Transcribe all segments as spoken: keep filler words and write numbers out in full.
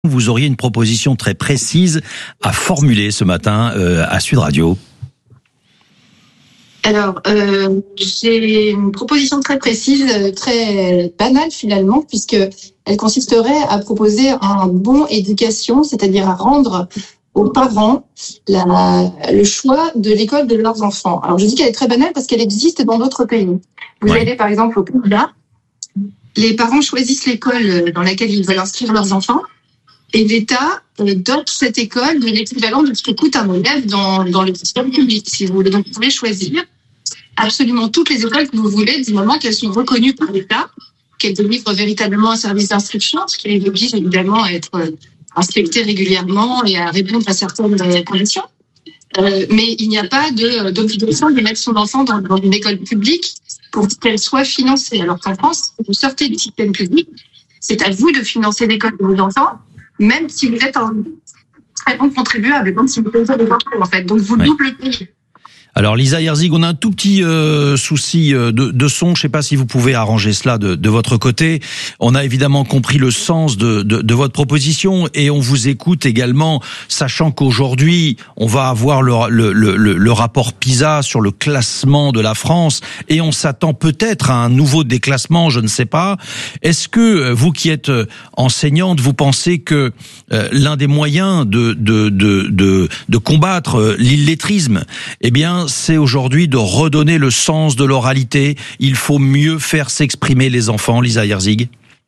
Vous auriez une proposition très précise à formuler ce matin euh, à Sud Radio. Alors, euh, j'ai une proposition très précise, très banale finalement, puisque elle consisterait à proposer un bon éducation, c'est-à-dire à rendre aux parents la, le choix de l'école de leurs enfants. Alors, je dis qu'elle est très banale parce qu'elle existe dans d'autres pays. Vous Ouais. allez par exemple au Canada, les parents choisissent l'école dans laquelle ils veulent inscrire leurs enfants. Et l'État euh, dote cette école de l'équivalent de ce que coûte un élève dans, dans le système public, si vous voulez. Donc, vous pouvez choisir absolument toutes les écoles que vous voulez, du moment qu'elles sont reconnues par l'État, qu'elles délivrent véritablement un service d'instruction, ce qui les oblige évidemment à être euh, inspectées régulièrement et à répondre à certaines euh, conditions. Euh, mais il n'y a pas de, d'obligation de mettre son enfant dans, dans une école publique pour qu'elle soit financée. Alors qu'en France, vous sortez du système public, c'est à vous de financer l'école de vos enfants, même si vous êtes un très bon contribuable, même si vous payez des impôts, en fait. Donc, vous Ouais. double payez. Alors Lisa Yerzig, on a un tout petit euh, souci de, de son. Je sais pas si vous pouvez arranger cela de, de votre côté. On a évidemment compris le sens de, de, de votre proposition et on vous écoute également, sachant qu'aujourd'hui on va avoir le, le, le, le rapport PISA sur le classement de la France et on s'attend peut-être à un nouveau déclassement, je ne sais pas. Est-ce que vous qui êtes enseignante, vous pensez que euh, l'un des moyens de, de, de, de, de combattre l'illettrisme, eh bien c'est aujourd'hui de redonner le sens de l'oralité. Il faut mieux faire s'exprimer les enfants, Lisa Yerzig.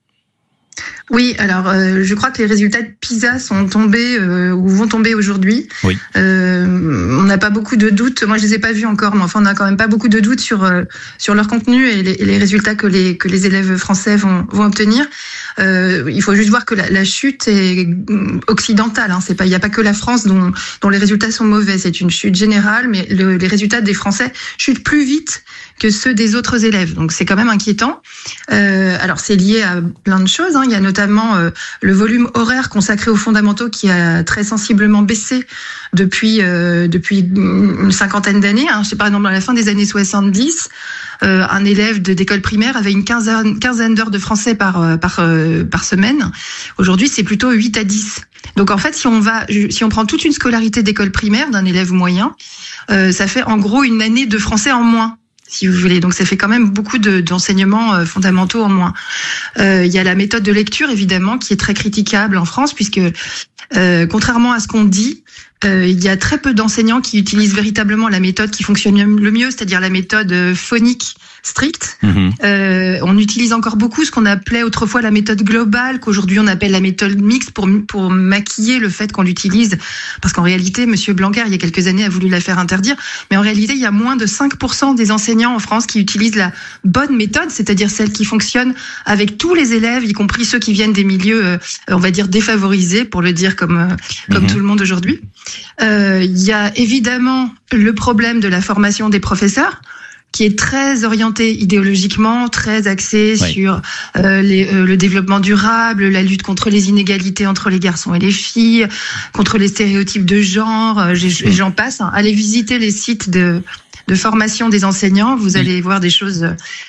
Oui, alors euh, je crois que les résultats de PISA sont tombés euh, ou vont tomber aujourd'hui. Oui. Euh, on n'a pas beaucoup de doutes. Moi, je les ai pas vus encore, mais enfin, on n'a quand même pas beaucoup de doutes sur euh, sur leur contenu et les, et les résultats que les que les élèves français vont vont obtenir. Euh, il faut juste voir que la, la chute est occidentale. Hein. C'est pas, il n'y a pas que la France dont dont les résultats sont mauvais. C'est une chute générale, mais le, les résultats des Français chutent plus vite que ceux des autres élèves. Donc c'est quand même inquiétant. Euh, alors c'est lié à plein de choses. Hein. Il y a notamment euh, le volume horaire consacré aux fondamentaux qui a très sensiblement baissé depuis euh, depuis une cinquantaine d'années. Hein. Je sais par exemple, à la fin des années soixante-dix, euh, un élève de, d'école primaire avait une quinzaine, quinzaine d'heures de français par par euh, par semaine. Aujourd'hui, c'est plutôt huit à dix. Donc en fait, si on va, si on prend toute une scolarité d'école primaire d'un élève moyen, euh, ça fait en gros une année de français en moins, si vous voulez. Donc ça fait quand même beaucoup de, d'enseignements euh, fondamentaux en moins. Euh, il y a la méthode de lecture, évidemment, qui est très critiquable en France, puisque euh, contrairement à ce qu'on dit, euh, il y a très peu d'enseignants qui utilisent véritablement la méthode qui fonctionne le mieux, c'est-à-dire la méthode phonique stricte. Mmh. Euh, on utilise encore beaucoup ce qu'on appelait autrefois la méthode globale, qu'aujourd'hui on appelle la méthode mixte pour pour maquiller le fait qu'on l'utilise. Parce qu'en réalité, Monsieur Blanquer, il y a quelques années, a voulu la faire interdire. Mais en réalité, il y a moins de cinq pour cent des enseignants en France qui utilisent la bonne méthode, c'est-à-dire celle qui fonctionne avec tous les élèves, y compris ceux qui viennent des milieux, euh, on va dire, défavorisés, pour le dire comme, euh, comme Mmh. tout le monde aujourd'hui. Euh, il y a évidemment le problème de la formation des professeurs, qui est très orienté idéologiquement, très axé Oui. sur euh, les, euh, le développement durable, la lutte contre les inégalités entre les garçons et les filles, contre les stéréotypes de genre, euh, j'ai- j'en passe. Hein. Allez visiter les sites de, de formation des enseignants, vous allez voir des choses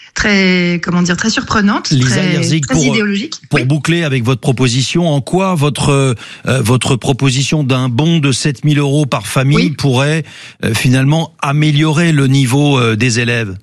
très, comment dire, très surprenantes, Lisa très, Yerzig, très pour- idéologiques. Pour Oui. boucler avec votre proposition, en quoi votre euh, votre proposition d'un bon de sept mille euros par famille Oui. pourrait euh, finalement améliorer le niveau euh, des élèves?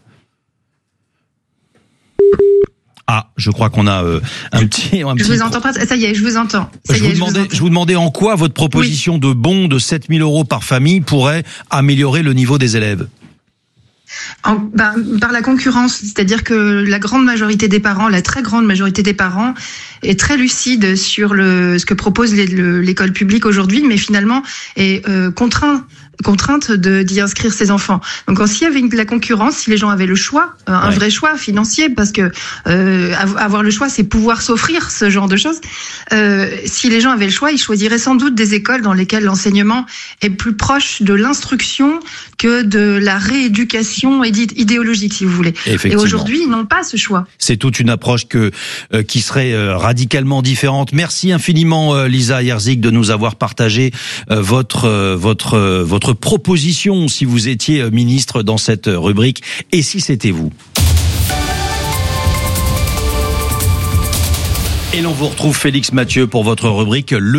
Ah, je crois qu'on a euh, un petit un Je petit vous entends pas. Ça y est, je vous entends. Ça Je y est, vous, demandais, entends. je vous demandais en quoi votre proposition de bon de sept mille euros par famille pourrait améliorer le niveau des élèves. En, ben, par la concurrence, c'est-à-dire que la grande majorité des parents, la très grande majorité des parents est très lucide sur le, ce que propose les, le, l'école publique aujourd'hui, mais finalement est euh, contraint contrainte de d'y inscrire ses enfants. Donc quand s'il y avait une, la concurrence, si les gens avaient le choix, euh, un Ouais. vrai choix financier, parce que euh, avoir le choix, c'est pouvoir s'offrir ce genre de choses. Euh, si les gens avaient le choix, ils choisiraient sans doute des écoles dans lesquelles l'enseignement est plus proche de l'instruction que de la rééducation idé- idéologique, si vous voulez. Et Effectivement. aujourd'hui, ils n'ont pas ce choix. C'est toute une approche que euh, qui serait euh, radicalement différente. Merci infiniment euh, Lisa Yerzig de nous avoir partagé euh, votre euh, votre euh, votre proposition si vous étiez euh, ministre dans cette euh, rubrique et si c'était vous. Et l'on vous retrouve Félix Mathieu pour votre rubrique Le